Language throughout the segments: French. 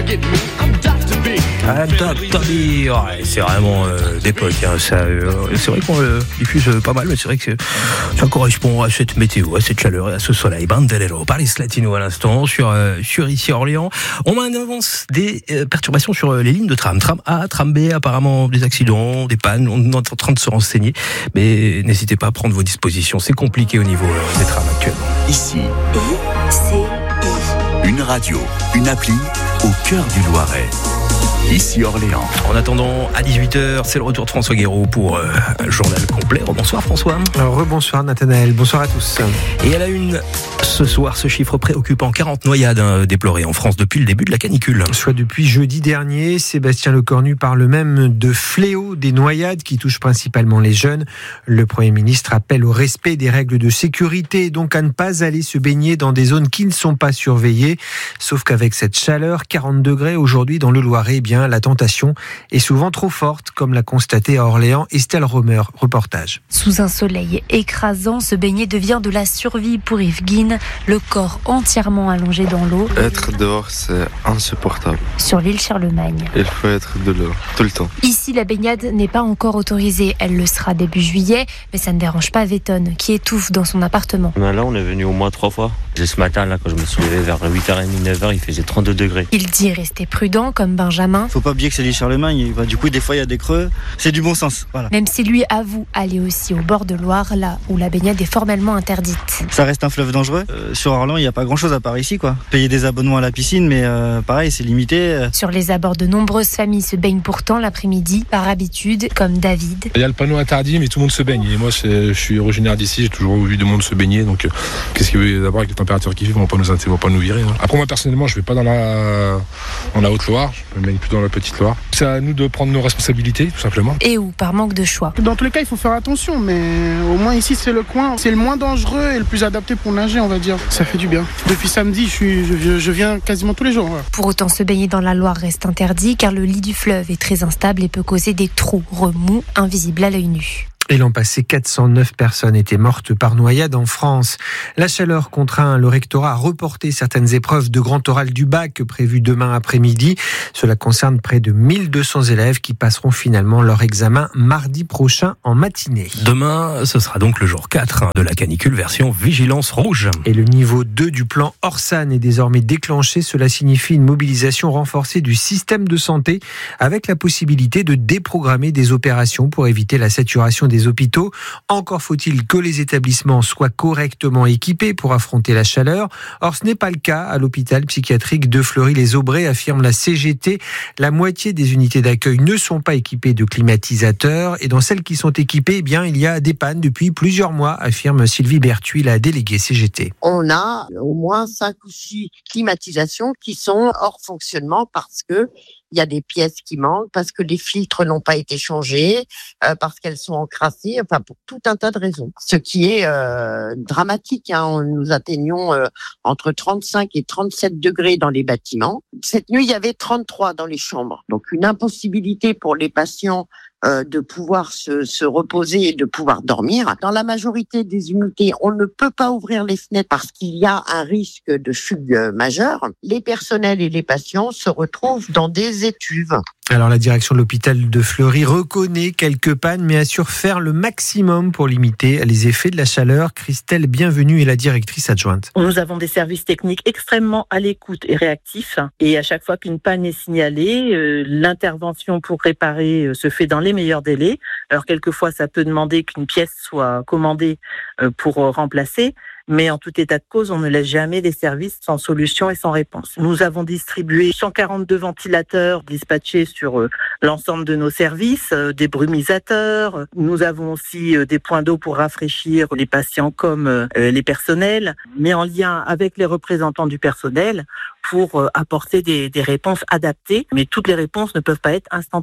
Ouais, c'est vraiment d'époque. Hein, ça, c'est vrai qu'on diffuse pas mal, mais c'est vrai que ça correspond à cette météo, à cette chaleur et à ce soleil. Bandolero, Paris Latino à l'instant sur ici Orléans. On m'annonce des perturbations sur les lignes de tram. Tram A, tram B, apparemment des accidents, des pannes. On est en train de se renseigner, mais n'hésitez pas à prendre vos dispositions. C'est compliqué au niveau des trams actuellement. Ici, une radio, une appli au cœur du Loiret. Ici Orléans. En attendant, à 18h, c'est le retour de François Guéraud pour un journal complet. Bonsoir François. Rebonsoir Nathanaël, bonsoir à tous. Et à la une, ce soir, ce chiffre préoccupant, 40 noyades déplorées en France depuis le début de la canicule. Soit depuis jeudi dernier, Sébastien Lecornu parle même de fléau des noyades qui touchent principalement les jeunes. Le Premier ministre appelle au respect des règles de sécurité et donc à ne pas aller se baigner dans des zones qui ne sont pas surveillées. Sauf qu'avec cette chaleur, 40 degrés aujourd'hui dans le Loiret, eh bien, la tentation est souvent trop forte, comme l'a constaté à Orléans Estelle Romer. Reportage. Sous un soleil écrasant, se baigner devient de la survie pour Yves Guine, le corps entièrement allongé dans l'eau. Être dehors, c'est insupportable. Sur l'île Charlemagne. Il faut être de l'eau, tout le temps. Ici, la baignade n'est pas encore autorisée. Elle le sera début juillet, mais ça ne dérange pas Vétonne, qui étouffe dans son appartement. Là, on est venu au moins 3 fois. Ce matin, là, quand je me suis levé vers 8h30, 9h, il faisait 32 degrés. Il dit rester prudent, comme Benjamin. Faut pas oublier que c'est l'île Charlemagne. Du coup, des fois, il y a des creux. C'est du bon sens. Voilà. Même si lui avoue aller aussi au bord de Loire, là où la baignade est formellement interdite. Ça reste un fleuve dangereux. Sur Orléans, il n'y a pas grand-chose à part ici, quoi. Payer des abonnements à la piscine, mais pareil, c'est limité. Sur les abords, de nombreuses familles se baignent pourtant l'après-midi, par habitude, comme David. Il y a le panneau interdit, mais tout le monde se baigne. Et moi, je suis originaire d'ici, j'ai toujours vu du monde se baigner. Donc, qu'est-ce qu'il veut d'abord avec les températures qui vivent, ils vont pas nous virer. Hein. Après, moi, personnellement, je vais pas dans la Haute-Loire, je me baigne plutôt dans la Petite Loire. C'est à nous de prendre nos responsabilités, tout simplement. Et ou par manque de choix. Dans tous les cas, il faut faire attention, mais au moins ici, c'est le coin. C'est le moins dangereux et le plus adapté pour nager, on va dire. Ça fait du bien. Depuis samedi, je viens quasiment tous les jours. Ouais. Pour autant, se baigner dans la Loire reste interdit, car le lit du fleuve est très instable et peut causer des trous remous invisibles à l'œil nu. Et l'an passé, 409 personnes étaient mortes par noyade en France. La chaleur contraint le rectorat à reporter certaines épreuves de grand oral du bac prévues demain après-midi. Cela concerne près de 1200 élèves qui passeront finalement leur examen mardi prochain en matinée. Demain, ce sera donc le jour 4 de la canicule version vigilance rouge. Et le niveau 2 du plan Orsan est désormais déclenché. Cela signifie une mobilisation renforcée du système de santé avec la possibilité de déprogrammer des opérations pour éviter la saturation des hôpitaux. Encore faut-il que les établissements soient correctement équipés pour affronter la chaleur. Or, ce n'est pas le cas à l'hôpital psychiatrique de Fleury-les-Aubrais, affirme la CGT. La moitié des unités d'accueil ne sont pas équipées de climatisateurs et dans celles qui sont équipées, eh bien, il y a des pannes depuis plusieurs mois, affirme Sylvie Berthuis, la déléguée CGT. On a au moins 5 ou 6 climatisations qui sont hors fonctionnement parce que il y a des pièces qui manquent, parce que les filtres n'ont pas été changés, parce qu'elles sont encrassées, enfin pour tout un tas de raisons. Ce qui est dramatique. Nous atteignons entre 35 et 37 degrés dans les bâtiments. Cette nuit, il y avait 33 dans les chambres. Donc une impossibilité pour les patients de pouvoir se reposer et de pouvoir dormir. Dans la majorité des unités, on ne peut pas ouvrir les fenêtres parce qu'il y a un risque de fugue majeure. Les personnels et les patients se retrouvent dans des étuves. Alors la direction de l'hôpital de Fleury reconnaît quelques pannes mais assure faire le maximum pour limiter les effets de la chaleur. Christelle Bienvenue est la directrice adjointe. Nous avons des services techniques extrêmement à l'écoute et réactifs et à chaque fois qu'une panne est signalée, l'intervention pour réparer se fait dans les meilleurs délais. Alors quelquefois ça peut demander qu'une pièce soit commandée pour remplacer. Mais en tout état de cause, on ne laisse jamais des services sans solution et sans réponse. Nous avons distribué 142 ventilateurs dispatchés sur l'ensemble de nos services, des brumisateurs. Nous avons aussi des points d'eau pour rafraîchir les patients comme les personnels, mais en lien avec les représentants du personnel pour apporter des réponses adaptées. Mais toutes les réponses ne peuvent pas être instantanées.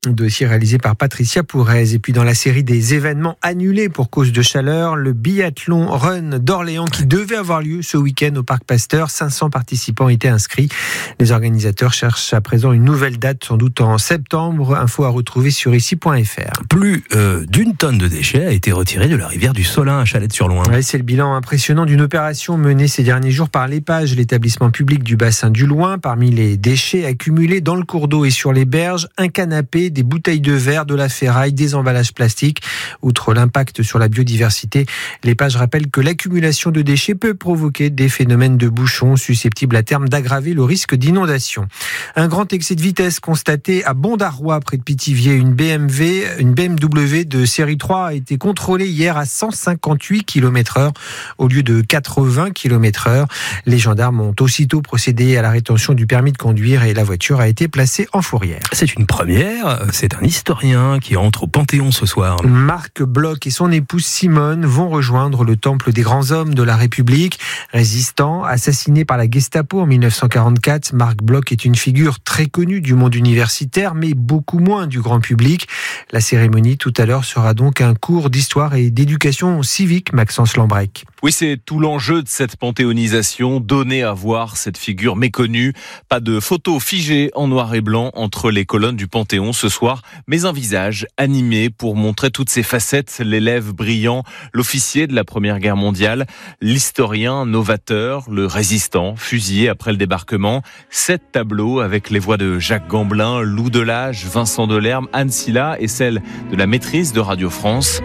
Dossier réalisé par Patricia Pourrez. Et puis dans la série des événements annulés pour cause de chaleur, le biathlon run d'Orléans qui devait avoir lieu ce week-end au Parc Pasteur. 500 participants étaient inscrits. Les organisateurs cherchent à présent une nouvelle date, sans doute en septembre. Info à retrouver sur ici.fr. Plus d'une tonne de déchets a été retirée de la rivière du Solin à Chalette-sur-Loing. Ouais, c'est le bilan impressionnant d'une opération menée ces derniers jours par l'Épage, l'établissement public du bassin du Loing. Parmi les déchets accumulés dans le cours d'eau et sur les berges, un canapé, des bouteilles de verre, de la ferraille, des emballages plastiques. Outre l'impact sur la biodiversité, l'Épage rappelle que l'accumulation de déchets peut provoquer des phénomènes de bouchons susceptibles à terme d'aggraver le risque d'inondation. Un grand excès de vitesse constaté à Bondaroy, près de Pithiviers. Une BMW de série 3 a été contrôlée hier à 158 km/h au lieu de 80 km/h. Les gendarmes ont aussitôt procédé à la rétention du permis de conduire et la voiture a été placée en fourrière. C'est une première, c'est un historien qui entre au Panthéon ce soir. Marc Bloch et son épouse Simone vont rejoindre le temple des grands hommes de la République. Résistant, assassiné par la Gestapo en 1944, Marc Bloch est une figure très connue du monde universitaire, mais beaucoup moins du grand public. La cérémonie tout à l'heure sera donc un cours d'histoire et d'éducation civique, Maxence Lambrec. Oui, c'est tout l'enjeu de cette panthéonisation, donner à voir cette figure méconnue. Pas de photos figées en noir et blanc entre les colonnes du Panthéon ce soir, mais un visage animé pour montrer toutes ses facettes, l'élève brillant, l'officier de la Première Guerre mondiale, l'historien novateur, le résistant, fusillé après le débarquement. 7 tableaux avec les voix de Jacques Gamblin, Lou Delage, Vincent Delerme, Anne Silla et celle de la maîtrise de Radio France.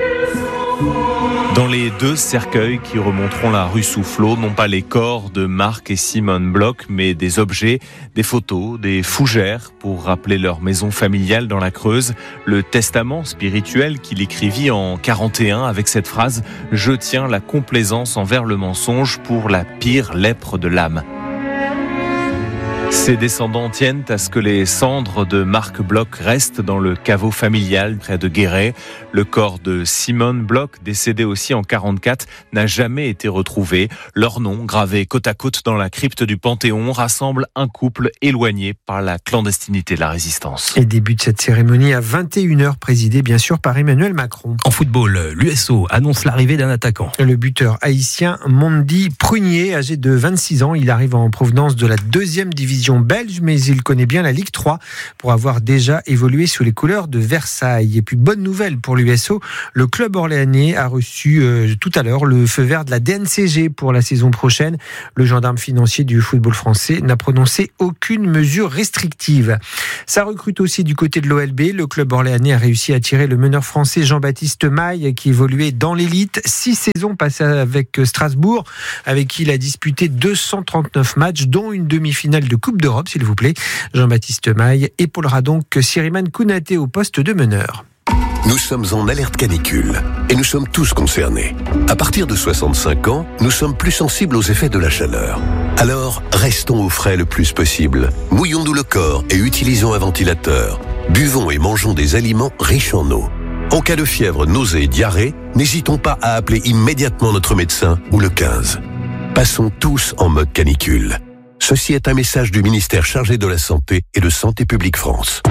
Dans les 2 cercueils qui remonteront la rue Soufflot, non pas les corps de Marc et Simone Bloch, mais des objets, des photos, des fougères pour rappeler leur maison familiale dans la Creuse. Le testament spirituel qu'il écrivit en 41 avec cette phrase « Je tiens la complaisance envers le mensonge pour la pire lèpre de l'âme ». Ses descendants tiennent à ce que les cendres de Marc Bloch restent dans le caveau familial près de Guéret. Le corps de Simone Bloch, décédée aussi en 44, n'a jamais été retrouvé. Leur nom, gravé côte à côte dans la crypte du Panthéon, rassemble un couple éloigné par la clandestinité de la résistance. Et début de cette cérémonie à 21h, présidée bien sûr par Emmanuel Macron. En football, l'USO annonce l'arrivée d'un attaquant. Le buteur haïtien Mondi Prunier, âgé de 26 ans, il arrive en provenance de la 2e division belge, mais il connaît bien la Ligue 3 pour avoir déjà évolué sous les couleurs de Versailles. Et puis bonne nouvelle pour l'USO, le club orléanais a reçu tout à l'heure le feu vert de la DNCG pour la saison prochaine. Le gendarme financier du football français n'a prononcé aucune mesure restrictive. Ça recrute aussi du côté de l'OLB. Le club orléanais a réussi à attirer le meneur français Jean-Baptiste Maille qui évoluait dans l'élite. 6 saisons passées avec Strasbourg, avec qui il a disputé 239 matchs, dont une demi-finale de Coupe d'Europe, s'il vous plaît. Jean-Baptiste Maille épaulera donc Siriman Kounaté au poste de meneur. Nous sommes en alerte canicule et nous sommes tous concernés. À partir de 65 ans, nous sommes plus sensibles aux effets de la chaleur. Alors, restons au frais le plus possible. Mouillons-nous le corps et utilisons un ventilateur. Buvons et mangeons des aliments riches en eau. En cas de fièvre, nausée et diarrhée, n'hésitons pas à appeler immédiatement notre médecin ou le 15. Passons tous en mode canicule. Ceci est un message du ministère chargé de la Santé et de Santé publique France.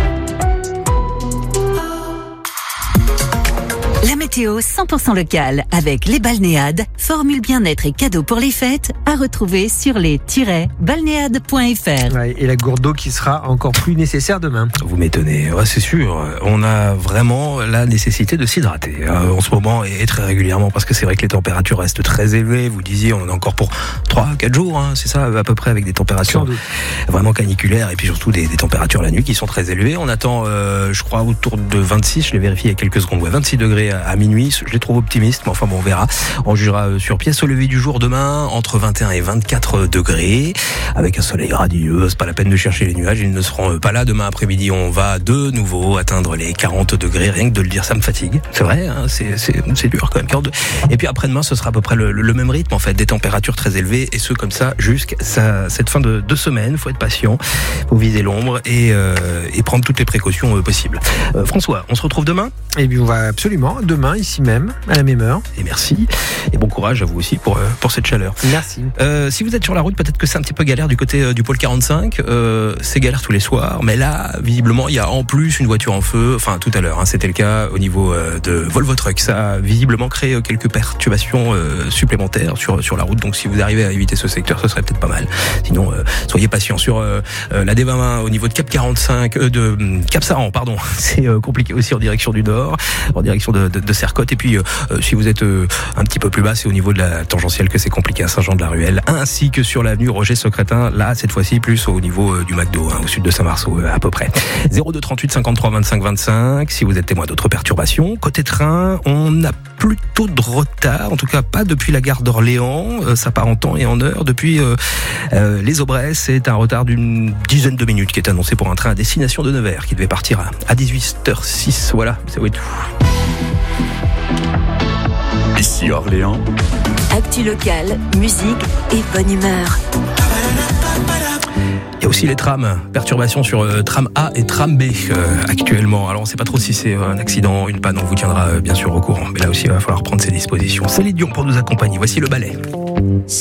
La météo 100% locale avec les balnéades, formule bien-être et cadeaux pour les fêtes à retrouver sur les-balnéades.fr. Ouais, et la gourde d'eau qui sera encore plus nécessaire demain. Vous m'étonnez, ouais, c'est sûr. On a vraiment la nécessité de s'hydrater en ce moment et très régulièrement parce que c'est vrai que les températures restent très élevées. Vous disiez, on en a encore pour 3-4 jours, c'est ça à peu près, avec des températures vraiment caniculaires et puis surtout des températures la nuit qui sont très élevées. On attend, je crois, autour de 26, je l'ai vérifié il y a quelques secondes, 26 degrés à minuit, je les trouve optimistes, mais enfin bon, on verra. On jugera sur pièce. Au lever du jour demain, entre 21 et 24 degrés, avec un soleil radieux. C'est pas la peine de chercher les nuages, ils ne seront pas là. Demain après-midi, on va de nouveau atteindre les 40 degrés. Rien que de le dire, ça me fatigue. C'est vrai, c'est dur quand même. 42. Et puis après-demain, ce sera à peu près le même rythme, en fait, des températures très élevées, et ce comme ça jusqu'à cette fin de semaine. Faut être patient, faut viser l'ombre et prendre toutes les précautions possibles. François, on se retrouve demain ? Eh bien, on va absolument. demain, ici même, à la même heure. Et merci. Et bon courage à vous aussi pour cette chaleur. Merci. Si vous êtes sur la route, peut-être que c'est un petit peu galère du côté du pôle 45. C'est galère tous les soirs. Mais là, visiblement, il y a en plus une voiture en feu. Enfin, tout à l'heure, c'était le cas au niveau de Volvo Truck. Ça a visiblement créé quelques perturbations supplémentaires sur la route. Donc, si vous arrivez à éviter ce secteur, ce serait peut-être pas mal. Sinon, soyez patients. Sur la D20 au niveau de Cap 45, de Cap Saran, pardon. C'est compliqué aussi en direction du nord, en direction de Sercotte. Et puis, si vous êtes un petit peu plus bas, c'est au niveau de la tangentielle que c'est compliqué à Saint-Jean-de-la-Ruelle, ainsi que sur l'avenue Roger-Secrétin. Là, cette fois-ci, plus au niveau du McDo, au sud de Saint-Marceau, à peu près. 02 38 53 25 25. Si vous êtes témoin d'autres perturbations, côté train, on a plutôt de retard, en tout cas pas depuis la gare d'Orléans. Ça part en temps et en heure. Depuis les Aubrais, c'est un retard d'une dizaine de minutes qui est annoncé pour un train à destination de Nevers qui devait partir à 18h06. Voilà, ça va être tout. Ici Orléans. Actu locale, musique et bonne humeur. Il y a aussi les trams, perturbations sur tram A et tram B actuellement. Alors on ne sait pas trop si c'est un accident, une panne, on vous tiendra bien sûr au courant. Mais là aussi il va falloir prendre ses dispositions. Céline Dion pour nous accompagner, voici le ballet.